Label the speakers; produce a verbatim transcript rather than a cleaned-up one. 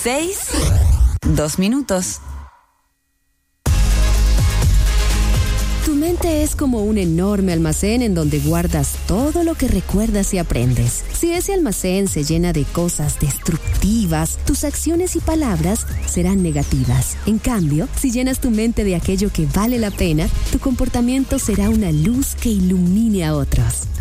Speaker 1: seis, dos minutos.
Speaker 2: Tu mente es como un enorme almacén en donde guardas todo lo que recuerdas y aprendes. Si ese almacén se llena de cosas destructivas, tus acciones y palabras serán negativas. En cambio, si llenas tu mente de aquello que vale la pena, tu comportamiento será una luz que ilumine a otros.